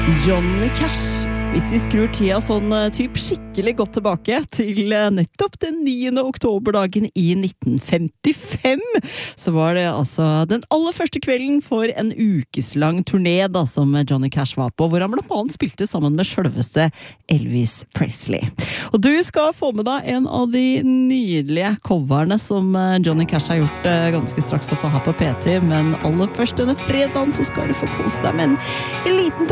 Johnny Cash. Hvis vi skrur tida sånn typ skikkelig godt tilbake til nettopp den 9. oktoberdagen i 1955, så var det altså den aller første kvelden for en ukeslang turné da, som Johnny Cash var på, hvor han blant annet spilte sammen med selveste Elvis Presley. Og du skal få med deg en av de nydelige coverne som Johnny Cash har gjort ganske straks også her på PT, men aller først denne fredagen så skal du få kose deg med en liten